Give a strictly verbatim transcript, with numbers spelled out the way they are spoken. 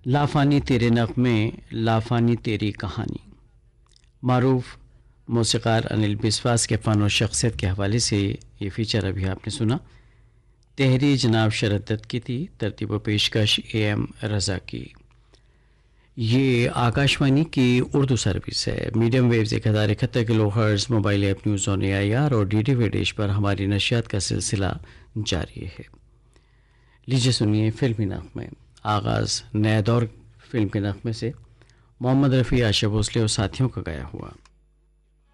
लाफानी तेरे नग़मे, लाफानी तेरी कहानी। मारूफ मौसीक़ार अनिल बिस्वास के फ़न और शख्सियत के हवाले से ये फ़ीचर अभी आपने सुना। तहरीर जनाब शरद दत्त की थी, तरतीब व पेशकश ए एम रज़ा की। ये आकाशवाणी की उर्दू सर्विस है। मीडियम वेव्स एक हज़ार इकहत्तर kilo hertz, mobile app news on A I R और डी डी विदेश पर हमारी नशियात का सिलसिला जारी है। लीजिए सुनिए फिल्मी नग़मे। आगाज़ नया दौर फिल्म के नग़मे से मोहम्मद रफ़ी, आशा भोसले और साथियों का गाया हुआ।